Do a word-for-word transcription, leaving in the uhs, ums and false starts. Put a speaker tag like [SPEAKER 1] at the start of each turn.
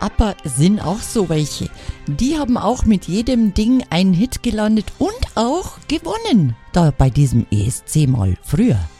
[SPEAKER 1] ABBA sind auch so welche. Die haben auch mit jedem Ding einen Hit gelandet und auch gewonnen. Da bei diesem E S C mal früher.